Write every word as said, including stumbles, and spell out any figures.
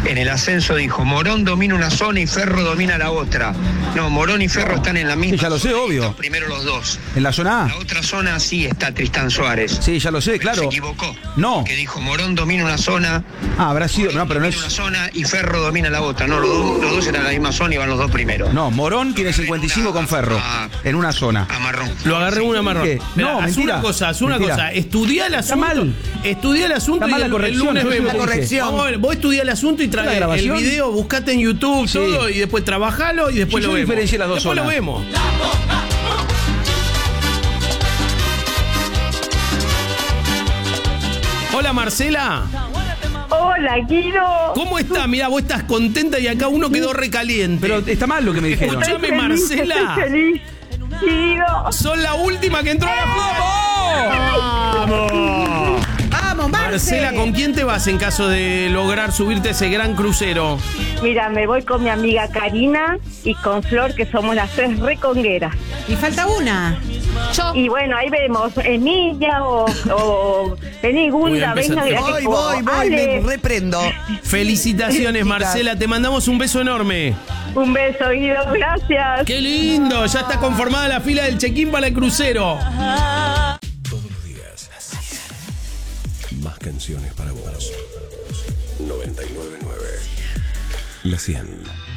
en el ascenso dijo, Morón domina una zona y Ferro domina la otra. No, Morón y Ferro están en la misma. Sí, ya lo sé, obvio. Están primero los dos. ¿En la zona A? La otra zona sí está Tristán Suárez. Sí, ya lo sé, Pero claro. se equivocó. No. Que dijo, Morón domina una zona. Ah, habrá sido. Morón No, pero no domina es. una zona y Ferro domina la otra. No, los dos, los dos están en la misma zona y van los dos primeros. No, Morón tiene cincuenta y cinco con Ferro. A- En una zona. A Marrón. Lo agarré una marrón. ¿Qué? Esperá, No, haz mentira. una cosa, haz una Mentira. cosa. Estudiá el asunto. mal. Estudiá el asunto Está mal y la el, el corrección, lunes yo soy vemos. la corrección. Vamos a ver, vos estudiá el asunto y ¿La trae el grabación? video, buscate en YouTube Sí. todo y después trabajalo y después Sí, lo yo vemos. diferencié las dos después zonas. lo vemos. Hola Marcela. Hola, Guido. ¿Cómo está? Mirá, vos estás contenta y acá uno quedó recaliente. Pero está mal lo que me dijeron. Escuchame, Estoy feliz, Marcela. estoy feliz. Guido. Sos la última que entró a la ¡Vamos! Vamos, Marce. Marcela, ¿con quién te vas en caso de lograr subirte a ese gran crucero? Mira, me voy con mi amiga Karina y con Flor, que somos las tres recongueras. Y falta una. Yo. Y bueno, ahí vemos, Emilia o, o vení, Gunda, Uy, venga. empezate. Voy, voy, voy, me reprendo. Felicitaciones, Marcela. Te mandamos un beso enorme. Un beso, Guido, gracias. ¡Qué lindo! Ya está conformada la fila del check-in para el crucero. Todos los días. Más canciones para vos. noventa y nueve punto nueve. La cien.